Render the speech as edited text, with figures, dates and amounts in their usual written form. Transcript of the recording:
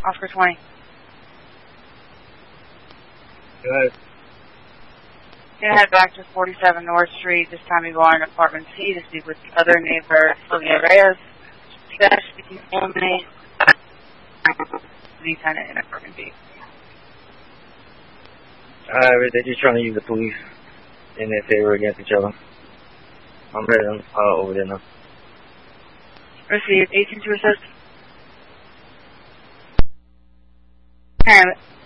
Oscar 20. Good. Gonna head back to 47 North Street. This time you go on apartment C to speak with the other neighbor, Sylvia Reyes. Speaking only. The tenant in apartment B. They're just trying to use the police in their favor against each other. I'm heading over there now. Received. 18 to assist. Parent.